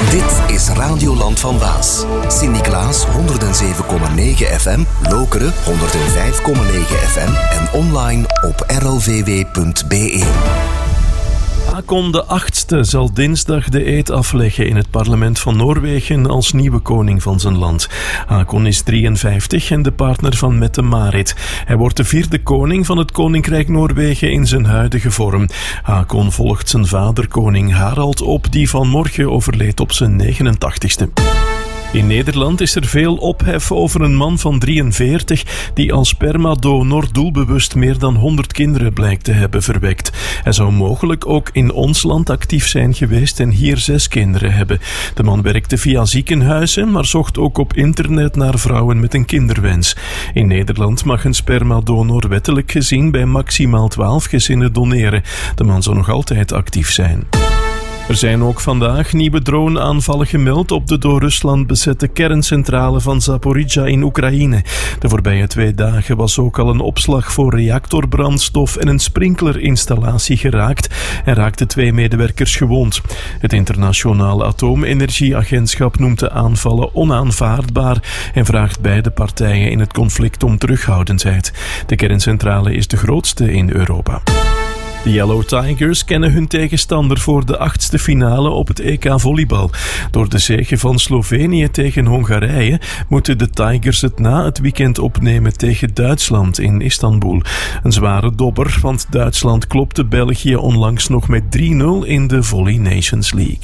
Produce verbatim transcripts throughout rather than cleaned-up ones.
Dit is Radioland van Waas. Sint-Niklaas honderd zeven komma negen F M, Lokeren honderd vijf komma negen F M en online op r l v w punt b e. Haakon de achtste zal dinsdag de eed afleggen in het parlement van Noorwegen als nieuwe koning van zijn land. Haakon is drieënvijftig en de partner van Mette-Marit. Hij wordt de vierde koning van het Koninkrijk Noorwegen in zijn huidige vorm. Haakon volgt zijn vader koning Harald op, die vanmorgen overleed op zijn negenentachtigste. In Nederland is er veel ophef over een man van drieënveertig die als spermadonor doelbewust meer dan honderd kinderen blijkt te hebben verwekt. Hij zou mogelijk ook in ons land actief zijn geweest en hier zes kinderen hebben. De man werkte via ziekenhuizen, maar zocht ook op internet naar vrouwen met een kinderwens. In Nederland mag een spermadonor wettelijk gezien bij maximaal twaalf gezinnen doneren. De man zou nog altijd actief zijn. Er zijn ook vandaag nieuwe droneaanvallen gemeld op de door Rusland bezette kerncentrale van Zaporizhzhia in Oekraïne. De voorbije twee dagen was ook al een opslag voor reactorbrandstof en een sprinklerinstallatie geraakt en raakten twee medewerkers gewond. Het Internationale Atoomenergieagentschap noemt de aanvallen onaanvaardbaar en vraagt beide partijen in het conflict om terughoudendheid. De kerncentrale is de grootste in Europa. De Yellow Tigers kennen hun tegenstander voor de achtste finale op het E K volleybal. Door de zege van Slovenië tegen Hongarije moeten de Tigers het na het weekend opnemen tegen Duitsland in Istanbul. Een zware dobber, want Duitsland klopte België onlangs nog met drie nul in de Volley Nations League.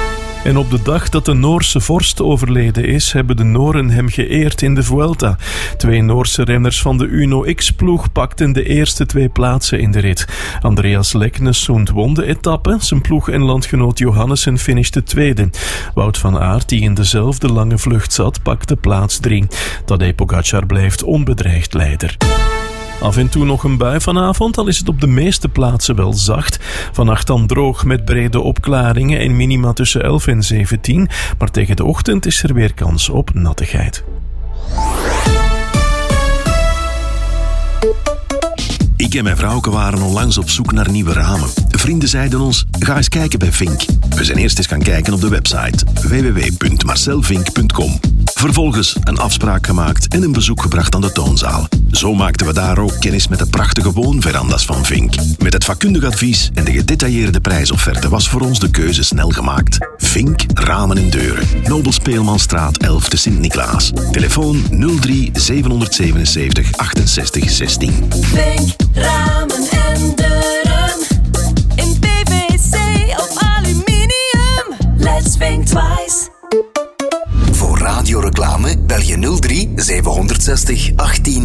En op de dag dat de Noorse vorst overleden is, hebben de Noren hem geëerd in de Vuelta. Twee Noorse renners van de Uno X-ploeg pakten de eerste twee plaatsen in de rit. Andreas Leknessund won de etappe, zijn ploeg en landgenoot Johannessen finishte tweede. Wout van Aert, die in dezelfde lange vlucht zat, pakte plaats drie. Tadej Pogačar blijft onbedreigd leider. Af en toe nog een bui vanavond, al is het op de meeste plaatsen wel zacht. Vannacht dan droog met brede opklaringen en minima tussen elf en zeventien. Maar tegen de ochtend is er weer kans op nattigheid. Ik en mijn vrouwke waren onlangs op zoek naar nieuwe ramen. Vrienden zeiden ons, ga eens kijken bij Vink. We zijn eerst eens gaan kijken op de website w w w punt marcel vink punt com. Vervolgens een afspraak gemaakt en een bezoek gebracht aan de toonzaal. Zo maakten we daar ook kennis met de prachtige woonveranda's van Vink. Met het vakkundig advies en de gedetailleerde prijsofferte was voor ons de keuze snel gemaakt. Vink Ramen en Deuren. Nobel Speelmanstraat elf te Sint-Niklaas. Telefoon nul drie zeven zeven zeven achtenzestig zestien. Vink Ramen en Deuren. In P V C of aluminium. Let's think twice. Voor radioreclame bel je nul drie zeven zes nul achttien